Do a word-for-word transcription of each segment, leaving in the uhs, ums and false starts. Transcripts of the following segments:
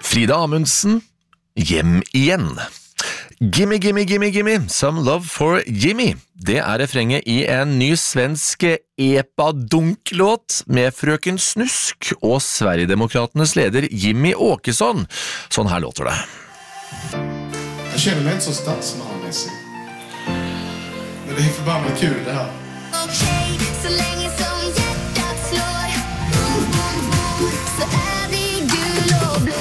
Frida Amundsen, hjem igjen. Gimme, gimme, gimme, gimme, some love for Jimmy. Det er refrenget i en ny svensk epadunk-låt med Frøken Snusk og Sverigedemokraternes leder Jimmy Åkesson. Sånn her låter det. Jag känner mig inte så statsmanmässig. Men det är förbannat kul det här. Okej, så länge som hjärtat slår så är vi gul och blå.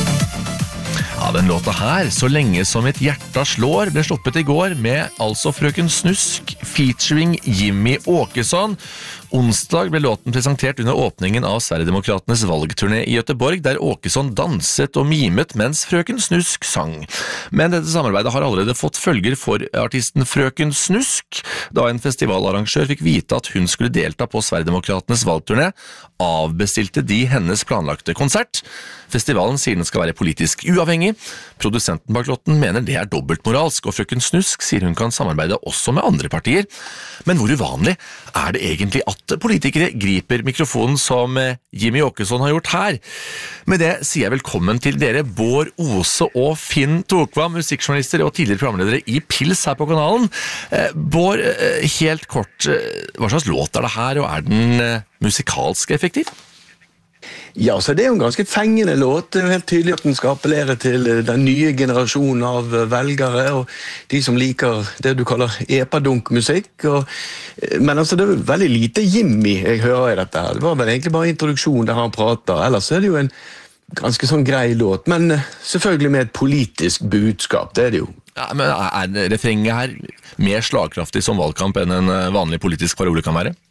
Ja, den låta her, Så lenge som et hjerta slår, ble sluppet i går med altså Frøken Snusk featuring Jimmy Åkesson. Onsdag ble låten presentert under åpningen av Sverigedemokraternes valgturné i Göteborg, der Åkesson danset og mimet mens Frøken Snusk sang. Men dette samarbeidet har allerede fått følger for artisten Frøken Snusk, da en festivalarrangør fikk vite at hun skulle delta på Sverigedemokraternes valgturné, avbestilte de hennes planlagte konsert. Festivalen sier den skal være politisk uavhengig. Produsenten bak låten mener det er dobbeltmoralsk, og Frøken Snusk sier hun kan samarbeide også med andre partier. Men hvor uvanlig er det egentlig at politikere griper mikrofonen som Jimmy Åkesson har gjort her? Med det sier jeg velkommen til dere, Bård Ose og Finn Tokvam, musikkjournalister og tidligere programledere i Pils her på kanalen. Bård, helt kort, hva slags låt er det her, og er den musikalsk effektiv? Ja, så det er jo en ganske fengende låt. Det er jo helt tydelig at den skal appellere til den nye generasjonen av velgere, og de som liker det du kaller epadunk-musikk. Og, men altså, det er jo veldig lite Jimmy jeg hører i dette her. Det var vel egentlig bare introduksjon der han prater. Ellers er det jo en ganske sånn grei låt, men selvfølgelig med et politisk budskap, det er det jo. Ja, men er refrenget her mer slagkraftig som valgkamp enn en vanlig politisk parole kan være?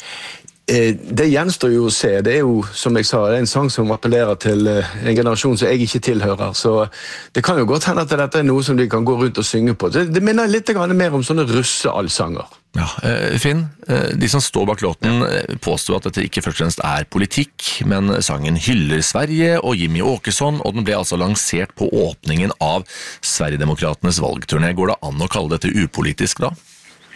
Det gjenstår jo å se. Det er jo, som jeg sa, det er en sang som appellerer til en generasjon som jeg ikke tilhører, så det kan jo godt hende at dette er noe som de kan gå rundt og synge på. Det, det minner litt mer om sånne russeallsanger. Ja, Finn, de som står bak låten påstår at dette ikke først og fremst er politikk, men sangen hyller Sverige og Jimmy Åkesson, og den ble altså lansert på åpningen av Sverigedemokraternes valgturné. Går det an å kalle dette upolitisk da?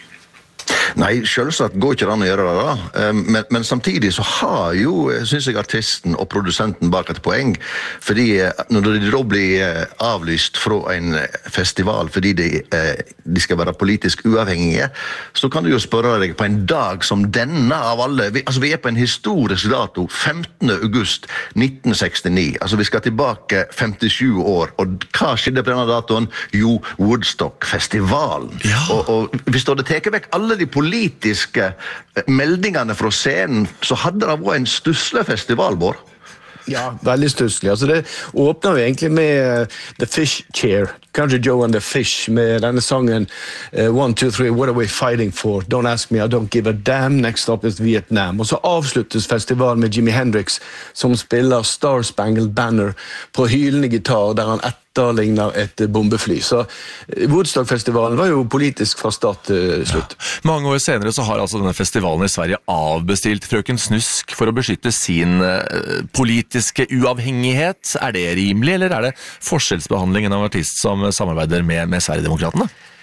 Nei, selvsagt går ikke det an å gjøre det da. Men, men samtidig så har jo, synes jeg, artisten og produsenten bak et poeng. Fordi når de da blir avlyst fra en festival fordi de, de skal være politisk uavhengige, så kan du jo spørre deg på en dag som denne av alle. Vi, altså vi er på en historisk dato, femtende august nitten sekstini. Altså vi skal tilbake femtisju år. Og hva skjedde på denne datoen? Jo, Woodstock-festivalen. Ja. Og, og hvis du hadde teket vekk alle de politiske meldingene fra scenen, så hadde det vært en stusslig festival, Bård. Ja, veldig stusslig. Altså det åpner jo egentlig med The Fish Chair, Country Joe and the Fish, med denne sangen One, two, three, what are we fighting for? Don't ask me, I don't give a damn, next stop is Vietnam. Og så avsluttes festivalen med Jimi Hendrix, som spiller Star Spangled Banner på hylende gitar, der han etterligner et bombefly. Så Woodstock-festivalen var jo politisk fra start til slutt. Ja. Mange år senere så har altså denne festivalen i Sverige avbestilt Frøken Snusk for å beskytte sin uh, politiske uavhengighet. Er det rimelig, eller er det forskjellsbehandlingen av artist som samarbeider med, med Sverigedemokraterne?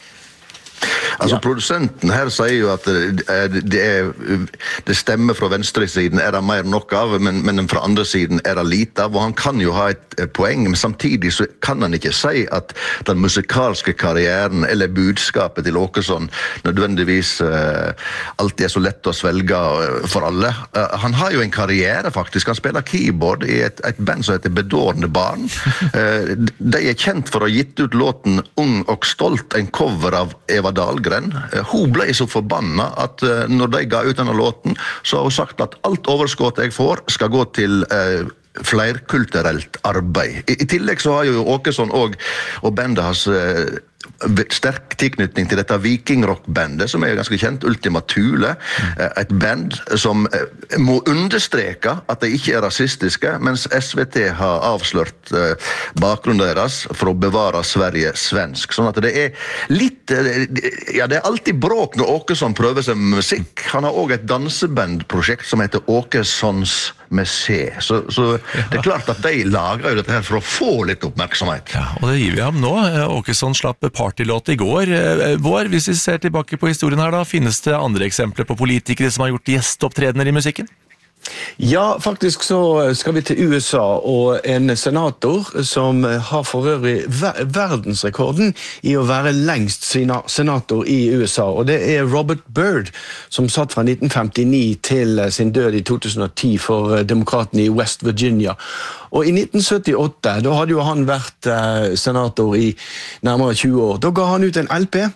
Altså, produsenten her sier jo at det, det, er, det stemmer fra venstresiden er det mer nok av, men, men fra andre siden er det lite av, og han kan jo ha et poeng, men samtidig så kan han ikke si at den musikalske karrieren eller budskapet til Åkesson nødvendigvis uh, alltid er så lett å svelge for alle. Uh, han har jo en karriere faktisk, han spiller keyboard i et, et band som heter Bedårende Barn. Uh, de er kjent for å ha gitt ut låten Ung og Stolt, en cover av Eva Dahlgren. Hun ble så forbanna at uh, når de ga ut denne låten, så har hun sagt at alt overskott jeg får skal gå til uh, flerkulturelt arbeid. I, I tillegg så har jo Åkesson og, og bandet hans uh, sterk tilknytning til dette vikingrockbandet som er ganske kjent, Ultima Thule, et band som må understreke at de ikke er rasistiske, mens S V T har avslørt bakgrunnen deres for å bevare Sverige svensk. Sånn at det er litt, ja, det er alltid bråk når Åkesson prøver seg med musikk. Han har også et dansebandprosjekt som heter Åkessons med C. Så, så det er klart at de lager jo dette her for å få litt oppmerksomhet. Ja, og det gir vi ham nå. Åkesson slapp partylåt i går. Bård, hvis vi ser tilbake på historien her da, finnes det andre eksempler på politikere som har gjort gjesteopptredener i musikken? Ja, faktisk så skal vi til U S A, og en senator som har for øvrig ver verdensrekorden i å være lengst senator i U S A, og det er Robert Byrd, som satt fra nitten femtini til sin død i to tusen og ti for demokratene i West Virginia. Og i nitten syttiåtte, da hadde jo han vært eh, senator i nærmere tjue år, da ga han ut en L P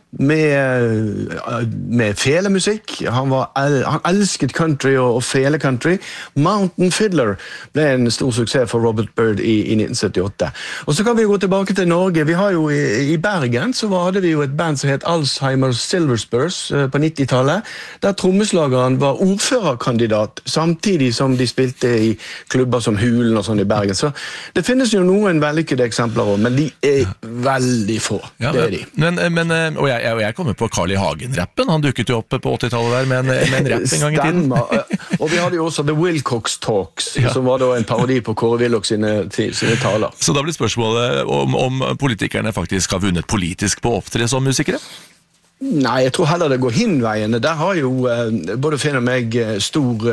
med, med felemusikk. Han, var, han elsket country og, og fele country. Mountain Fiddler ble en stor suksess for Robert Byrd i, i nitten syttiåtte. Og så kan vi gå tilbake til Norge. Vi har jo i, i Bergen så hadde vi jo et band som het Alzheimer Silver Spurs eh, på nittitallet, der trommeslageren var ordførerkandidat, samtidig som de spilte i klubber som Hulen og sånn i Bergen. Så det finnes jo noen vellykkede eksempler også, men de er veldig få. Ja, det er de. Men, men, og jeg, jeg, jeg kommer på Carl I. Hagen-rappen. Han dukket jo opp på åttitallet der med en, med en rapp en gang i tiden. Stemmer. Og vi hadde jo også The Wilcox Talks, ja. Som var da en parodi på Kåre Willoch sine, sine taler. Så da blir spørsmålet om, om politikerne faktisk har vunnet politisk på å opptre som musikere? Nei, jeg tror heller det går hinveiene. Der har jo både Finn og meg stor...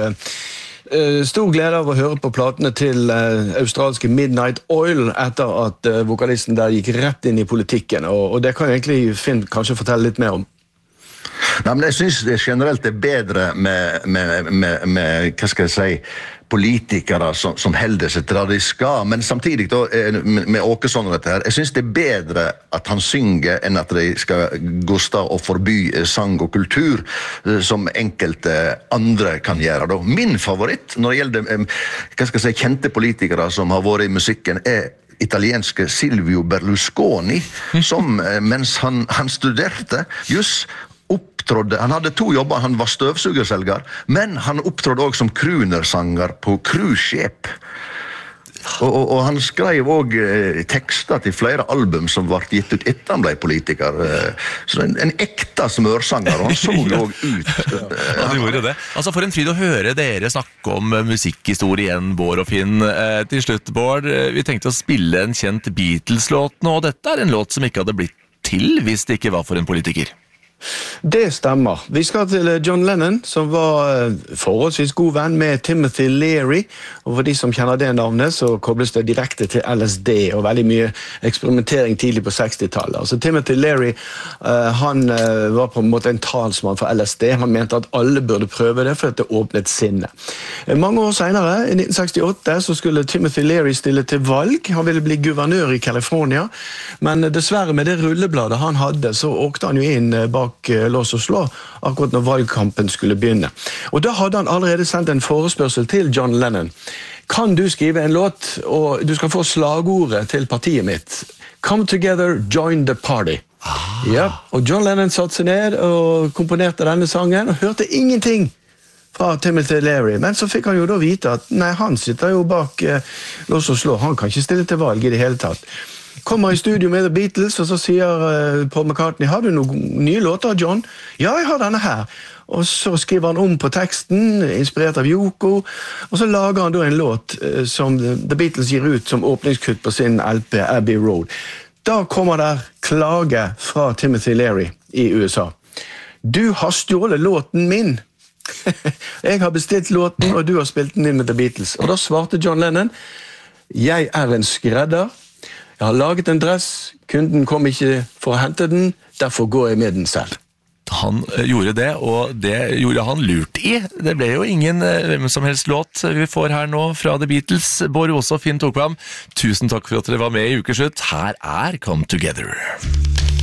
Stor glede av å høre på platene til uh, australske Midnight Oil etter at uh, vokalisten der gikk rett inn i politikken, og, og det kan egentlig Finn kanskje fortelle litt mer om. Nei, men jeg synes det generelt er bedre med, med, med, med hva skal jeg si, politikere som, som helder seg til det de skal, men samtidig da, med Åkesson og dette her, jeg synes det er bedre at han synger enn at de skal guste og forby sang og kultur som enkelte andre kan gjøre. Da. Min favoritt når det gjelder hva skal jeg si, kjente politikere som har vært i musikken er italienske Silvio Berlusconi, som mens han, han studerte just opptrådde, han hadde to jobber, han var støvsugerselger, men han opptrådde også som croonersanger på cruiseskip. Og, og, og han skrev også eh, tekster til flere album som ble gitt ut etter han ble politiker. Eh, så en, en ekte smørsanger, og han så jo også ut. Eh, ja, du gjorde det. Altså, for en fryd å høre dere snakke om musikkhistorie igjen, Bård og Finn. Eh, til slutt, Bård, eh, vi tenkte å spille en kjent Beatles-låt nå, og dette er en låt som ikke hadde blitt til hvis det ikke var for en politiker. Det stemmer. Vi skal til John Lennon, som var forholdsvis god venn med Timothy Leary, og for de som kjenner det navnet, så kobles det direkte til L S D, og veldig mye eksperimentering tidlig på sekstitallet. Altså, Timothy Leary, uh, han uh, var på en måte en talsmann for L S D. Han mente at alle burde prøve det, for at det åpnet sinnet. Mange år senere, i nitten sekstiåtte, så skulle Timothy Leary stille til valg. Han ville bli guvernør i California, men dessverre med det rullebladet han hadde, så åkte han jo inn bak lås og slå, akkurat når valgkampen skulle begynne. Og da hadde han allerede sendt en forespørsel til John Lennon. Kan du skrive en låt, og du skal få slagordet til partiet mitt? Come together, join the party. Ah. Ja, og John Lennon satte seg ned og komponerte denne sangen, og hørte ingenting fra Timothy Leary, men så fikk han jo da vite at nei, han sitter jo bak eh, lås og slå, han kan ikke stille til valg i det hele tatt. Kommer i studio med The Beatles, og så sier uh, Paul McCartney, har du noen nye låter, John? Ja, jeg har denne her. Og så skriver han om på teksten, inspirert av Yoko, og så lager han da en låt uh, som The Beatles gir ut som åpningskutt på sin L P Abbey Road. Da kommer der klage fra Timothy Leary i U S A. Du har stjålet låten min. Jeg har bestilt låten, og du har spilt den inn med The Beatles. Og da svarte John Lennon, jeg er en skredder, jeg har laget en dress, kunden kom ikke for å hente den, derfor går jeg med den selv. Han gjorde det, og det gjorde han lurt i. Det ble jo ingen hvem som helst låt vi får her nå fra The Beatles. Bård Josef, Finn Tokvam, tusen takk for at dere var med i Ukeslutt. Her er Come Together.